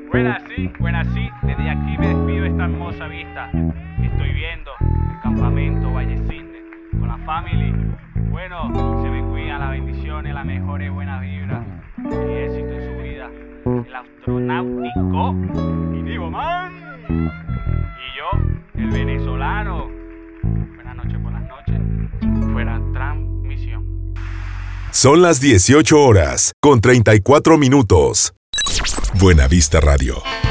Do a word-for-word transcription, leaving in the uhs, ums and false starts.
Buenas sí, buenas sí, desde aquí me despido de esta hermosa vista que estoy viendo, el campamento Valle Cisne, con la family. Bueno, se me cuidan las bendiciones, las mejores buenas vibras, el éxito en su vida, el astronáutico Inivo Man, y yo, el venezolano. Buenas noches por las noches, fuera transmisión. Son las dieciocho horas con treinta y cuatro minutos. Buena Vista Radio.